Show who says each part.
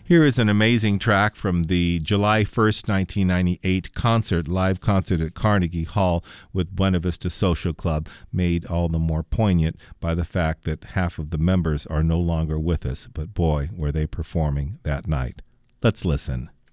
Speaker 1: Here is an amazing track from the July 1st, 1998 live concert at Carnegie Hall with Buena Vista Social Club, made all the more poignant by the fact that half of the members are no longer with us, but boy, were they performing that night. Let's listen.